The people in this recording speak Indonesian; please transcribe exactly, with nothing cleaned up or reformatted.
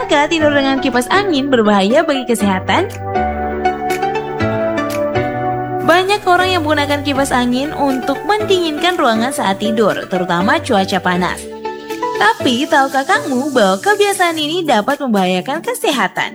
Benarkah tidur dengan kipas angin berbahaya bagi kesehatan? Banyak orang yang menggunakan kipas angin untuk mendinginkan ruangan saat tidur, terutama cuaca panas. Tapi tahukah kamu bahwa kebiasaan ini dapat membahayakan kesehatan?